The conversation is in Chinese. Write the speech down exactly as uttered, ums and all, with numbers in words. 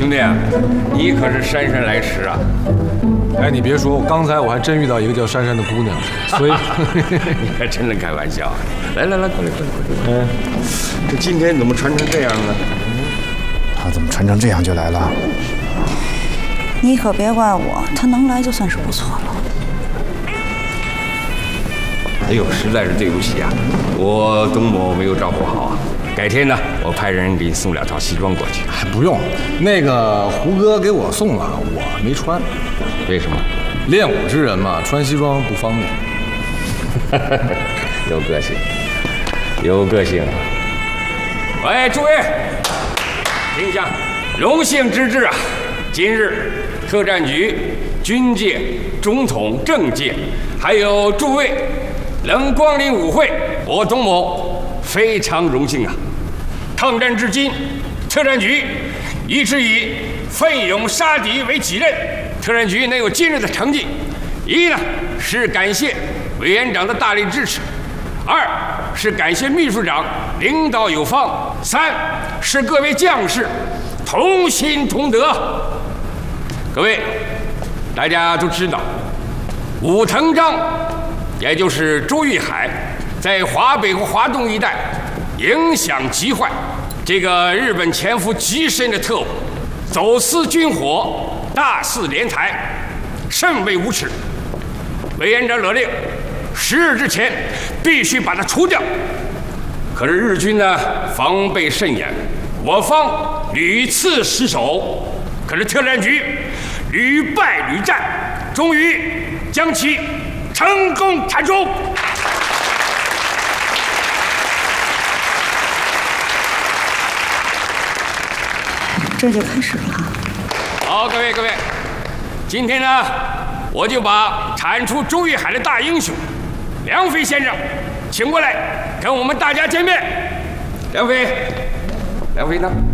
兄弟，你可是姗姗来迟啊！ 哎，你别说，刚才我还真遇到一个叫珊珊的姑娘，所以你还真能开玩笑。来来来，过来过来过来。嗯，这今天怎么穿成这样呢？ 他怎么穿成这样就来了？ 你可别怪我，他能来就算是不错了。 哎呦，实在是对不起啊，我东某没有照顾好啊。改天呢，我派人给你送两套西装过去。 还不用，那个胡哥给我送了，我没穿。 为什么？ 练武之人嘛，穿西装不方便。 有个性，有个性。喂，诸位，听一下，荣幸之至啊！今日特战局、军界、总统、政界，还有诸位能光临舞会，我东某非常荣幸啊！抗战至今，特战局一直以奋勇杀敌为己任。特战局能有今日的成绩，一呢是感谢委员长的大力支持，二是感谢秘书长领导有方，三是各位将士同心同德。各位，大家都知道，武藤章，也就是周玉海，在华北和华东一带影响极坏。这个日本潜伏极深的特务，走私军火，大肆敛财，甚为无耻。委员长勒令，十日之前必须把他除掉。可是日军呢，防备甚严，我方屡次失守，可是特战局屡败屡战，终于将其成功铲除。 这就开始了。 好，各位各位，今天呢，我就把铲除周玉海的大英雄梁飞先生请过来，跟我们大家见面。梁飞，梁飞呢？